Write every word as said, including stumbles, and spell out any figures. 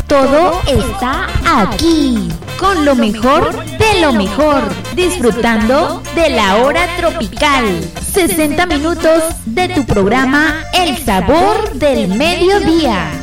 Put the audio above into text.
Todo está aquí, con lo mejor de lo mejor, disfrutando de la hora tropical. sesenta minutos de tu programa El Sabor del Mediodía.